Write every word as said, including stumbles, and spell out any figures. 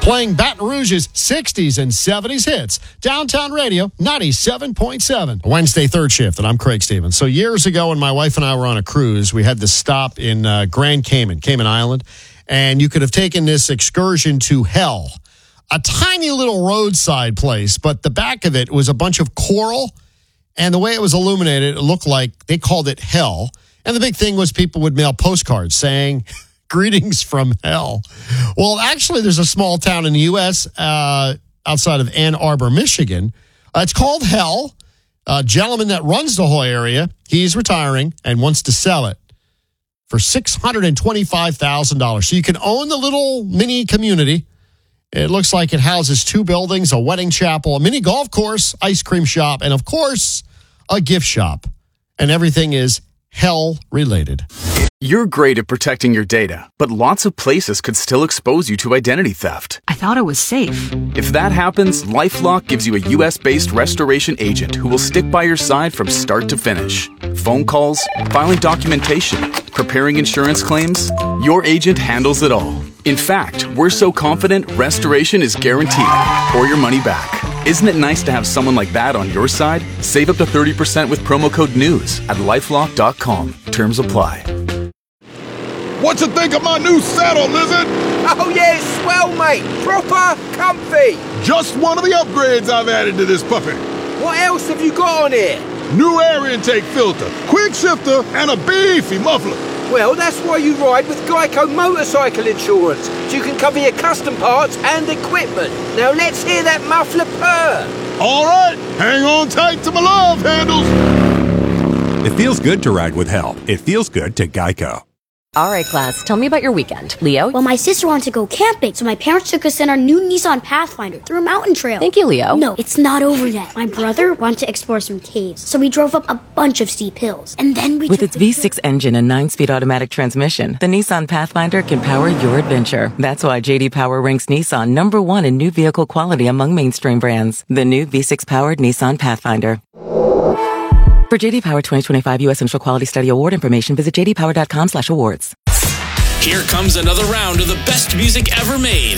Playing Baton Rouge's sixties and seventies hits. Downtown Radio, ninety-seven point seven. Wednesday third shift, and I'm Craig Stevens. So years ago when my wife and I were on a cruise, we had this stop in uh, Grand Cayman, Cayman Island, and you could have taken this excursion to Hell, a tiny little roadside place, but the back of it was a bunch of coral, and the way it was illuminated, it looked like they called it Hell. And the big thing was people would mail postcards saying, greetings from hell. Well, actually, there's a small town in the U S uh, outside of Ann Arbor, Michigan. Uh, it's called Hell. A gentleman that runs the whole area, he's retiring and wants to sell it for six hundred twenty-five thousand dollars. So you can own the little mini community. It looks like it houses two buildings, a wedding chapel, a mini golf course, ice cream shop, and, of course, a gift shop. And everything is hell-related. You're great at protecting your data, but lots of places could still expose you to identity theft. I thought it was safe. If that happens, LifeLock gives you a U S-based restoration agent who will stick by your side from start to finish. Phone calls, filing documentation, preparing insurance claims, your agent handles it all. In fact, we're so confident restoration is guaranteed or your money back. Isn't it nice to have someone like that on your side? Save up to thirty percent with promo code NEWS at lifelock dot com. Terms apply. What you think of my new saddle, Lizard? Oh yeah, it's swell, mate. Proper comfy. Just one of the upgrades I've added to this puppy. What else have you got on here? New air intake filter, quick shifter, and a beefy muffler. Well, that's why you ride with Geico Motorcycle Insurance, so you can cover your custom parts and equipment. Now let's hear that muffler purr. All right, hang on tight to my love handles. It feels good to ride with help. It feels good to Geico. All right, class, tell me about your weekend. Leo? Well, my sister wanted to go camping, so my parents took us in our new Nissan Pathfinder through a mountain trail. Thank you, Leo. No, it's not over yet. My brother wanted to explore some caves, so we drove up a bunch of steep hills. And then we With its V six engine and nine-speed automatic transmission, the Nissan Pathfinder can power your adventure. That's why J D Power ranks Nissan number one in new vehicle quality among mainstream brands. The new V six-powered Nissan Pathfinder. For J D Power twenty twenty-five U S Central Quality Study Award information, visit j d power dot com slash awards. Here comes another round of the best music ever made.